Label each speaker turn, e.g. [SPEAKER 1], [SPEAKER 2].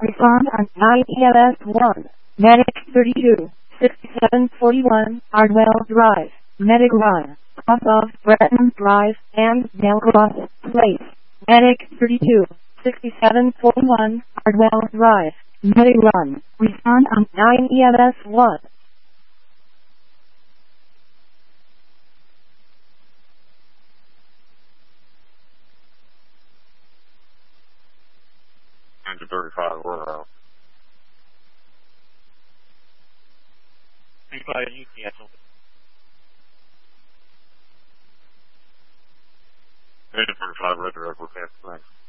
[SPEAKER 1] Respond on IPLS 1. Medic 32, 6741, Ardwell Drive, Medic 1, off of Breton Drive and Delcross Place. Medic 32, 6741, Ardwell Drive, Medic 1. Respond on 9 EMS 1.
[SPEAKER 2] Engine 35, warehouse. Engine 35, Red Direct, we're past the thing.